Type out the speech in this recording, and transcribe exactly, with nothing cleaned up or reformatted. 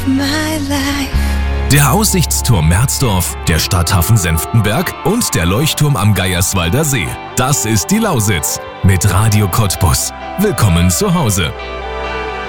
my life. Der Aussichtsturm Merzdorf, der Stadthafen Senftenberg und der Leuchtturm am Geierswalder See. Das ist die Lausitz mit Radio Cottbus. Willkommen zu Hause.